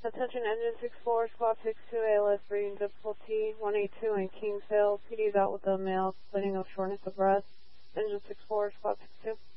Attention Engine 64, Squad 62, ALS breathing difficulty, 182 in Kingsville. PD's out with a male complaining of shortness of breath. Engine 64, Squad 62.